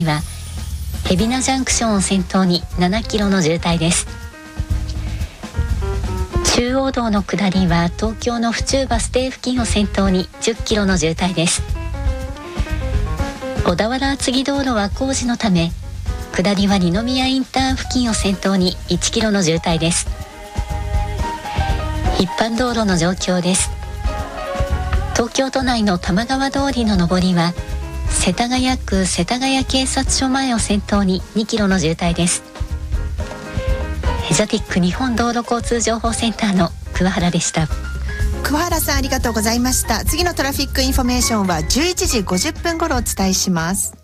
は海老名ジャンクションを先頭に7キロの渋滞です。中央道の下りは東京の府中バス停付近を先頭に10キロの渋滞です。小田原厚木道路は工事のため下りは二宮インター付近を先頭に1キロの渋滞です。一般道路の状況です。東京都内の玉川通りの上りは世田谷区世田谷警察署前を先頭に2キロの渋滞です。ジャティック日本道路交通情報センターの桑原でした。 桑原さんありがとうございました。次のトラフィックインフォメーションは11時50分頃お伝えします。